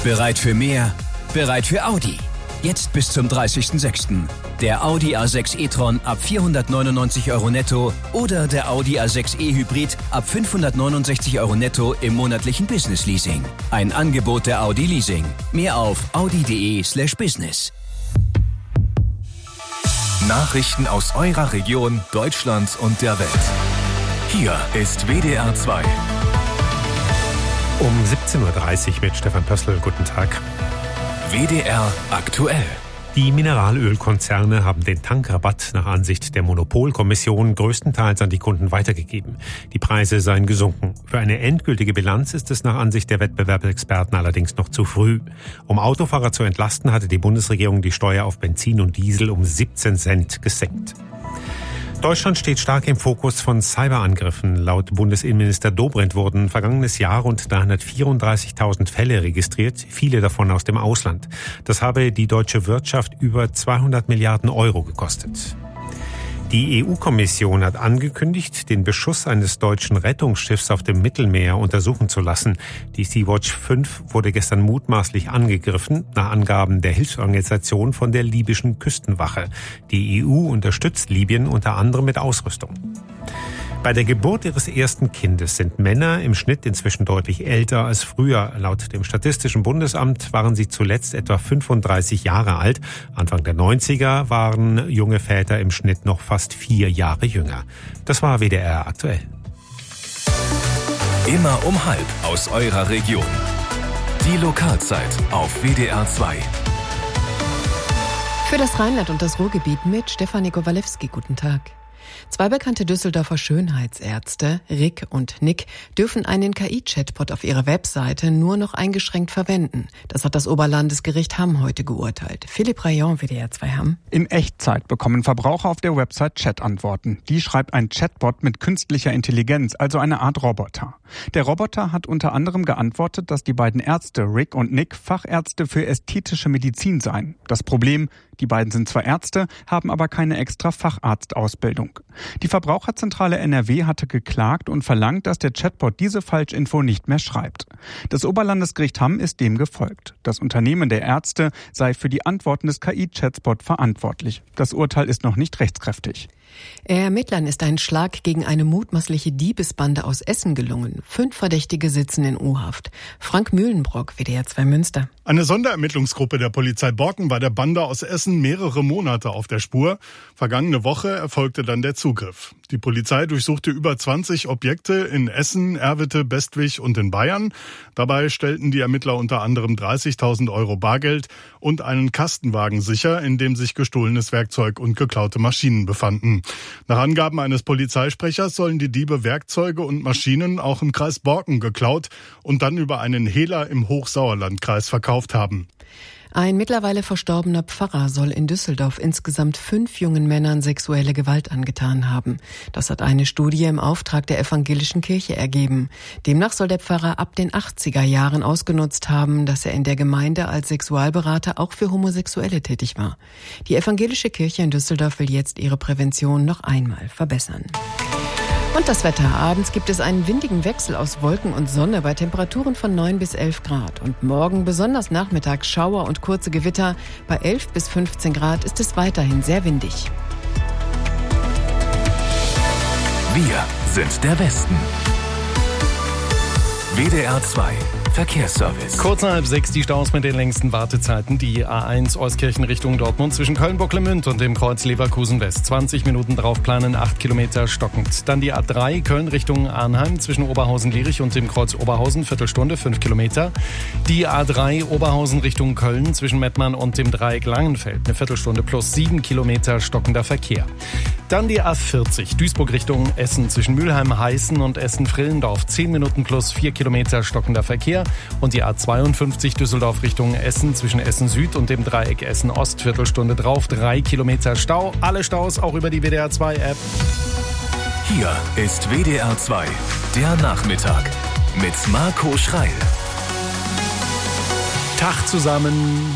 Bereit für mehr? Bereit für Audi. Jetzt bis zum 30.06. Der Audi A6 e-tron ab 499 € netto oder der Audi A6 e-Hybrid ab 569 € netto im monatlichen Business-Leasing. Ein Angebot der Audi Leasing. Mehr auf audi.de/business. Nachrichten aus eurer Region, Deutschland und der Welt. Hier ist WDR 2. Um 17.30 Uhr mit Stefan Pössl. Guten Tag. WDR aktuell. Die Mineralölkonzerne haben den Tankrabatt nach Ansicht der Monopolkommission größtenteils an die Kunden weitergegeben. Die Preise seien gesunken. Für eine endgültige Bilanz ist es nach Ansicht der Wettbewerbsexperten allerdings noch zu früh. Um Autofahrer zu entlasten, hatte die Bundesregierung die Steuer auf Benzin und Diesel um 17 Cent gesenkt. Deutschland steht stark im Fokus von Cyberangriffen. Laut Bundesinnenminister Dobrindt wurden vergangenes Jahr rund 334.000 Fälle registriert, viele davon aus dem Ausland. Das habe die deutsche Wirtschaft über 200 Milliarden € gekostet. Die EU-Kommission hat angekündigt, den Beschuss eines deutschen Rettungsschiffs auf dem Mittelmeer untersuchen zu lassen. Die Sea-Watch 5 wurde gestern mutmaßlich angegriffen, nach Angaben der Hilfsorganisation von der libyschen Küstenwache. Die EU unterstützt Libyen unter anderem mit Ausrüstung. Bei der Geburt ihres ersten Kindes sind Männer im Schnitt inzwischen deutlich älter als früher. Laut dem Statistischen Bundesamt waren sie zuletzt etwa 35 Jahre alt. Anfang der 90er waren junge Väter im Schnitt noch fast 4 Jahre jünger. Das war WDR aktuell. Immer um 12 aus eurer Region. Die Lokalzeit auf WDR 2. Für das Rheinland und das Ruhrgebiet mit Stefanie Kowalewski. Guten Tag. 2 bekannte Düsseldorfer Schönheitsärzte, Rick und Nick, dürfen einen KI-Chatbot auf ihrer Webseite nur noch eingeschränkt verwenden. Das hat das Oberlandesgericht Hamm heute geurteilt. Philipp Rayon, WDR 2 Hamm. In Echtzeit bekommen Verbraucher auf der Website Chat-Antworten. Die schreibt ein Chatbot mit künstlicher Intelligenz, also eine Art Roboter. Der Roboter hat unter anderem geantwortet, dass die beiden Ärzte, Rick und Nick, Fachärzte für ästhetische Medizin seien. Das Problem: Die beiden sind zwar Ärzte, haben aber keine extra Facharztausbildung. Die Verbraucherzentrale NRW hatte geklagt und verlangt, dass der Chatbot diese Falschinfo nicht mehr schreibt. Das Oberlandesgericht Hamm ist dem gefolgt. Das Unternehmen der Ärzte sei für die Antworten des KI-Chatbot verantwortlich. Das Urteil ist noch nicht rechtskräftig. Ermittlern ist ein Schlag gegen eine mutmaßliche Diebesbande aus Essen gelungen. 5 Verdächtige sitzen in U-Haft. Frank Mühlenbrock, WDR 2 Münster. Eine Sonderermittlungsgruppe der Polizei Borken war der Bande aus Essen mehrere Monate auf der Spur. Vergangene Woche erfolgte dann der Zugriff. Die Polizei durchsuchte über 20 Objekte in Essen, Erwitte, Bestwig und in Bayern. Dabei stellten die Ermittler unter anderem 30.000 € Bargeld und einen Kastenwagen sicher, in dem sich gestohlenes Werkzeug und geklaute Maschinen befanden. Nach Angaben eines Polizeisprechers sollen die Diebe Werkzeuge und Maschinen auch im Kreis Borken geklaut und dann über einen Hehler im Hochsauerlandkreis verkauft haben. Ein mittlerweile verstorbener Pfarrer soll in Düsseldorf insgesamt 5 jungen Männern sexuelle Gewalt angetan haben. Das hat eine Studie im Auftrag der evangelischen Kirche ergeben. Demnach soll der Pfarrer ab den 80er Jahren ausgenutzt haben, dass er in der Gemeinde als Sexualberater auch für Homosexuelle tätig war. Die evangelische Kirche in Düsseldorf will jetzt ihre Prävention noch einmal verbessern. Und das Wetter. Abends gibt es einen windigen Wechsel aus Wolken und Sonne bei Temperaturen von 9 bis 11 Grad. Und morgen besonders nachmittags Schauer und kurze Gewitter. Bei 11 bis 15 Grad ist es weiterhin sehr windig. Wir sind der Westen. WDR 2 Verkehrsservice. Kurz nach 5:30 die Staus mit den längsten Wartezeiten. Die A1 Euskirchen Richtung Dortmund zwischen Köln-Bocklemünd und dem Kreuz Leverkusen West. 20 Minuten draufplanen, 8 Kilometer stockend. Dann die A3 Köln Richtung Arnheim zwischen Oberhausen-Lierich und dem Kreuz Oberhausen, Viertelstunde, 5 Kilometer. Die A3 Oberhausen Richtung Köln zwischen Mettmann und dem Dreieck Langenfeld, eine Viertelstunde plus 7 Kilometer stockender Verkehr. Dann die A40 Duisburg Richtung Essen zwischen Mülheim-Heißen und Essen-Frillendorf, 10 Minuten plus 4 Kilometer stockender Verkehr. Und die A52 Düsseldorf Richtung Essen zwischen Essen Süd und dem Dreieck Essen Ost, Viertelstunde drauf, 3 Kilometer Stau. Alle Staus auch über die WDR 2 App. Hier ist WDR 2, der Nachmittag mit Marco Schreil. Tag zusammen.